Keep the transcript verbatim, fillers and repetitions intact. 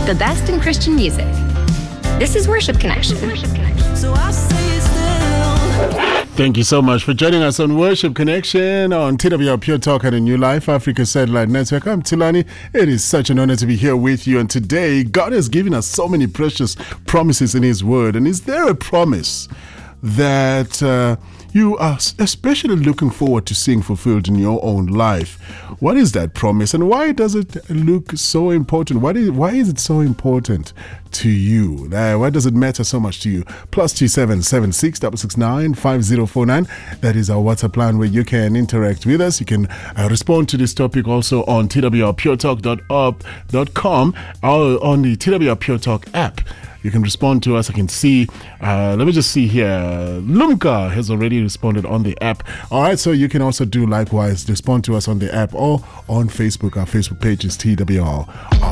the best in Christian music. This is Worship Connection. So I say still. Thank you so much for joining us on Worship Connection on T W R Pure Talk and a New Life Africa Satellite Network. I'm Tilani. It is such an honor to be here with you. And today, God has given us so many precious promises in His Word. And is there a promise that uh, you are especially looking forward to seeing fulfilled in your own life? What is that promise, and why does it look so important? Why is, why is it so important to you? Uh, why does it matter so much to you? Plus two seven seven six six six nine five zero four nine. That is our WhatsApp line where you can interact with us. You can uh, respond to this topic also on T W R pure talk dot org dot com or on the T W R Pure Talk app. You can respond to us. I can see, uh, let me just see here. Lumka has already responded on the app. All right, so you can also do likewise. Respond to us on the app or on Facebook. Our Facebook page is T W R.